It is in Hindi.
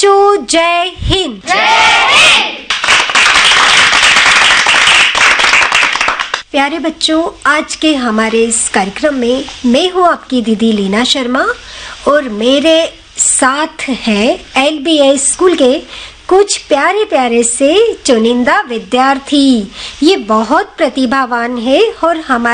बच्चों, जय हिंद। प्यारे बच्चों, आज के हमारे इस कार्यक्रम में मैं हूँ आपकी दीदी लीना शर्मा और मेरे साथ हैं LBS स्कूल के कुछ प्यारे प्यारे से चुनिंदा विद्यार्थी। ये बहुत प्रतिभावान है और हमारे